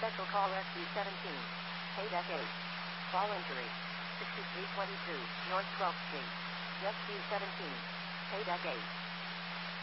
Special call SB17. Paydeck 8. Fall injury. 6322 North 12th Street. SB17. Paydeck 8.